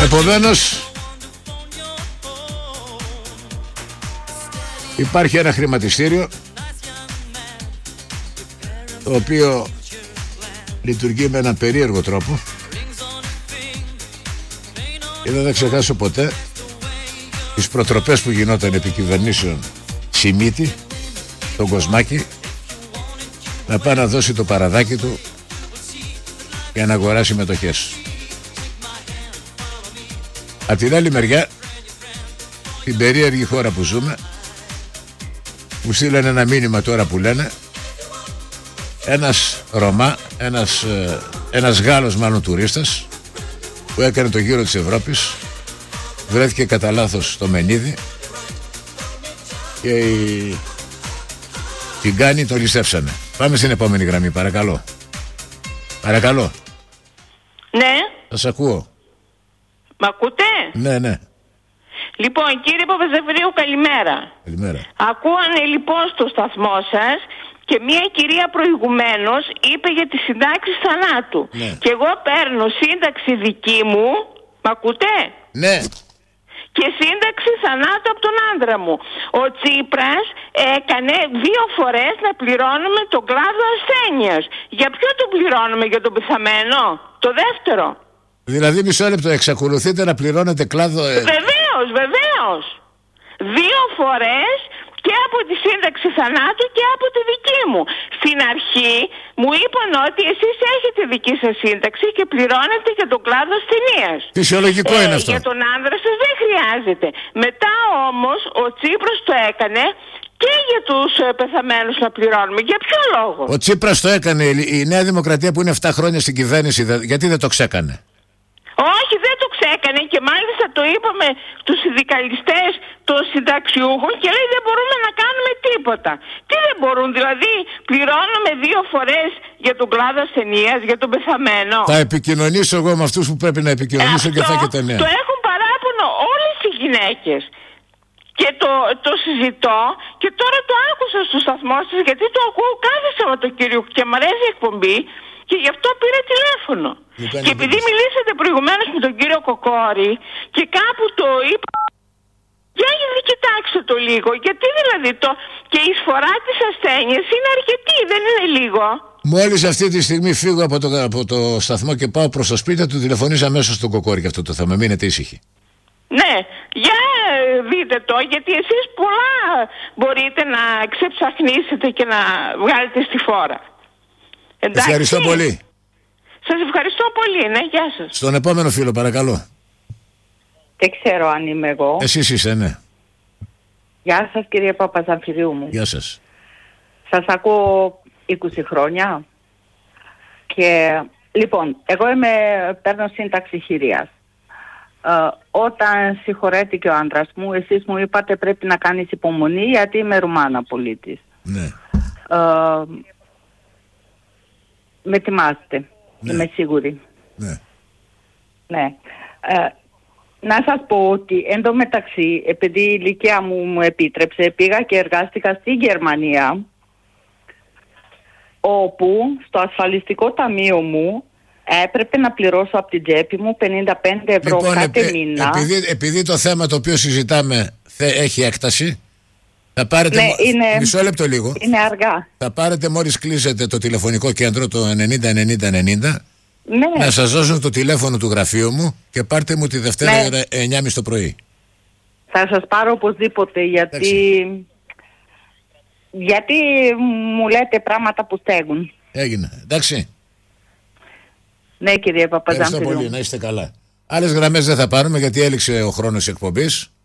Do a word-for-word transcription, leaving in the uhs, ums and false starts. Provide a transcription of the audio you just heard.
Επομένως, υπάρχει ένα χρηματιστήριο το οποίο λειτουργεί με έναν περίεργο τρόπο και δεν θα ξεχάσω ποτέ τις προτροπές που γινόταν επί κυβερνήσεων Σιμίτη, τον Κοσμάκη, να πάει να δώσει το παραδάκι του για να αγοράσει μετοχές. Απ' την άλλη μεριά, την περίεργη χώρα που ζούμε, μου στείλανε ένα μήνυμα τώρα που λένε ένας Ρωμά, ένας, ένας Γάλλος μάλλον τουρίστας που έκανε το γύρο της Ευρώπης, βρέθηκε κατά λάθος στο Μενίδη και η... την κάνει, το ληστεύσανε. Πάμε στην επόμενη γραμμή, παρακαλώ. Παρακαλώ. Ναι. Σας ακούω. Μ' ακούτε? Ναι, ναι. Λοιπόν, κύριε Παπαζαφυρίου, καλημέρα. Καλημέρα. Ακούανε λοιπόν στο σταθμό σας και μια κυρία προηγουμένως είπε για τις συντάξεις θανάτου. Ναι. Και εγώ παίρνω σύνταξη δική μου, μ' ακούτε? Ναι. Και σύνταξη θανάτου από τον άντρα μου. Ο Τσίπρας έκανε δύο φορές να πληρώνουμε τον κλάδο ασθένειας. Για ποιο τον πληρώνουμε, για τον πεθαμένο? Το δεύτερο. Δηλαδή, μισό λεπτό, εξακολουθείτε να πληρώνετε κλάδο... Ε... Βεβαίως, βεβαίως. Δύο φορές και από τη σύνταξη θανάτου και από τη δική μου. Στην αρχή μου είπαν ότι εσείς έχετε δική σας σύνταξη και πληρώνετε για τον κλάδο ασθενείας. Φυσιολογικό ε, είναι αυτό. Για τον άνδρα σας δεν χρειάζεται. Μετά όμως ο Τσίπρας το έκανε και για τους ε, πεθαμένους να πληρώνουμε. Για ποιο λόγο? Ο Τσίπρας το έκανε. Η Νέα Δημοκρατία που είναι επτά χρόνια στην κυβέρνηση, γιατί δεν το ξέκανε? Όχι, δεν το ξέκανε και μάλιστα το είπαμε τους συνδικαλιστές των συνταξιούχων και λέει δεν μπορούμε να κάνουμε τίποτα. Τι δεν μπορούν, δηλαδή πληρώνουμε δύο φορές για τον κλάδο ασθενείας, για τον πεθαμένο. Θα επικοινωνήσω εγώ με αυτούς που πρέπει να επικοινωνήσω. Αυτό και θα έχετε νέα. Το έχουν παράπονο όλες οι γυναίκες. Και το, το συζητώ και τώρα το άκουσα στο σταθμό σας, γιατί το ακούω κάθε Σαββατοκύριακο και μου αρέσει η εκπομπή και γι' αυτό πήρα τηλέφωνο. Και επειδή μιλήσατε προηγουμένως με τον κύριο Κοκόρη και κάπου το είπα, για γιατί κοιτάξτε το λίγο, γιατί δηλαδή το, και η εισφορά της ασθένειας είναι αρκετή, δεν είναι λίγο. Μόλις αυτή τη στιγμή φύγω από το, από το σταθμό και πάω προς το σπίτι του, τηλεφωνήσω αμέσως στον Κοκόρη για αυτό το θέμα, μείνετε ήσυχοι. Ναι, για δείτε το, γιατί εσείς πολλά μπορείτε να ξεψαχνίσετε και να βγάλετε στη φόρα. Εντάξει. Ευχαριστώ πολύ. Σας ευχαριστώ πολύ, ναι, γεια σας. Στον επόμενο φίλο, παρακαλώ. Δεν ξέρω αν είμαι εγώ. Εσείς είστε, ναι. Γεια σας, κύριε Παπαζαμφυρίου μου. Γεια σας. Σας ακούω είκοσι χρόνια. Και λοιπόν, εγώ είμαι, παίρνω σύνταξη χειρίας. Ε, όταν συγχωρέθηκε ο άντρας μου, εσείς μου είπατε πρέπει να κάνεις υπομονή γιατί είμαι Ρουμάνα πολίτης. Ναι. Ε, με τιμάστε, Ναι. είμαι σίγουρη. Ναι. Ναι. Ε, να σας πω ότι εν τω μεταξύ, επειδή η ηλικία μου μου επίτρεψε, πήγα και εργάστηκα στη Γερμανία, όπου στο ασφαλιστικό ταμείο μου έπρεπε να πληρώσω από την τσέπη μου πενήντα πέντε ευρώ Λοιπόν, κάθε επει, μήνα. Επειδή, επειδή το θέμα το οποίο συζητάμε θε, έχει έκταση, θα πάρετε. Ναι, είναι, μισό λεπτό λίγο. Είναι αργά. Θα πάρετε μόλις κλείσετε το τηλεφωνικό κέντρο, το ενενήντα ενενήντα ενενήντα, Ναι. να σας δώσουν το τηλέφωνο του γραφείου μου και πάρτε μου τη Δευτέρα Ναι. ώρα εννιά και μισή το πρωί. Θα σας πάρω οπωσδήποτε, γιατί, γιατί μου λέτε πράγματα που στέγουν. Έγινε, εντάξει. Ναι, κύριε Ευχαριστώ Παπαζάμφυρο. πολύ, να είστε καλά. Άλλες γραμμές δεν θα πάρουμε γιατί έληξε ο χρόνος εκπομπής.